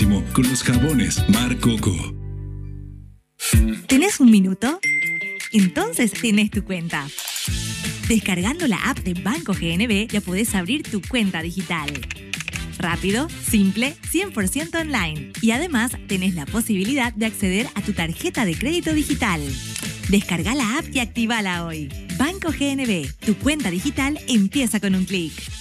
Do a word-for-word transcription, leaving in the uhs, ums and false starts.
máximo con los jabones Mar Coco. ¿Tenés un minuto? Entonces tenés tu cuenta. Descargando la app de Banco G N B ya podés abrir tu cuenta digital. Rápido, simple, cien por ciento online. Y además tenés la posibilidad de acceder a tu tarjeta de crédito digital. Descarga la app y actívala hoy. Banco G N B, tu cuenta digital empieza con un clic.